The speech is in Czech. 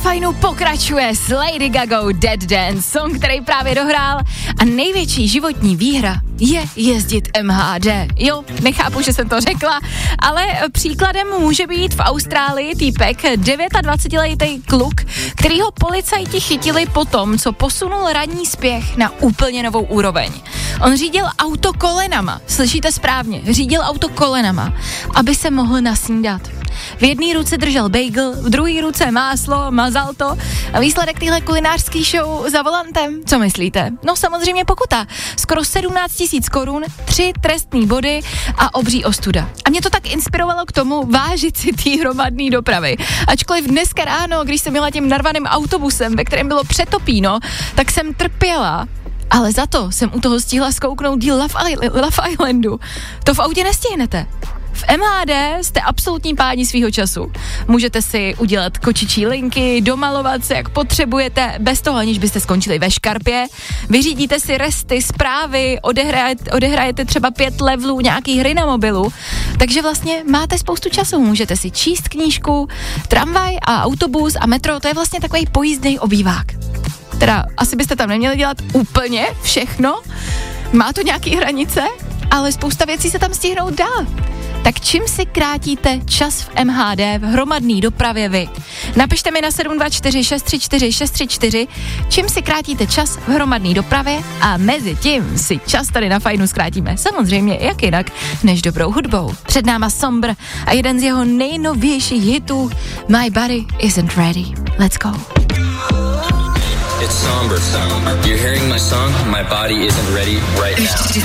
Fajnu pokračuje s Lady Gagou Dead Dance, song, který právě dohrál a největší životní výhra je jezdit MHD. Jo, nechápu, že jsem to řekla, ale příkladem může být v Austrálii týpek, 29letý kluk, kterýho policajti chytili po tom, co posunul ranní spěch na úplně novou úroveň. On řídil auto kolenama, slyšíte správně, řídil auto kolenama, aby se mohl nasnídat. V jedné ruce držel bagel, v druhé ruce máslo, mazal to a výsledek téhle kulinářský show za volantem. Co myslíte? No samozřejmě pokuta. Skoro 17 000 korun, 3 trestní body a obří ostuda. A mě to tak inspirovalo k tomu vážit si té hromadné dopravy. Ačkoliv dneska ráno, když jsem jela tím narvaným autobusem, ve kterém bylo přetopíno, tak jsem trpěla. Ale za to jsem u toho stihla zkouknout díl Love Islandu. To v autě nestihnete. V MHD jste absolutní páni svýho času. Můžete si udělat kočičí linky, domalovat se, jak potřebujete, bez toho, aniž byste skončili ve škarpě. Vyřídíte si resty, zprávy, odehrajete třeba 5 levelů nějaký hry na mobilu. Takže vlastně máte spoustu času. Můžete si číst knížku, tramvaj a autobus a metro, to je vlastně takový pojízdný obývák. Teda asi byste tam neměli dělat úplně všechno, má to nějaký hranice, ale spousta věcí se tam stihnout dá. Tak čím si krátíte čas v MHD, v hromadné dopravě vy? Napište mi na 724 634 634, čím si krátíte čas v hromadné dopravě a mezi tím si čas tady na Fajnu zkrátíme. Samozřejmě, jak jinak, než dobrou hudbou. Před náma Sombr a jeden z jeho nejnovějších hitů My Body Isn't Ready. Let's go. It's Somber. You're hearing my song, My Body Isn't Ready right now.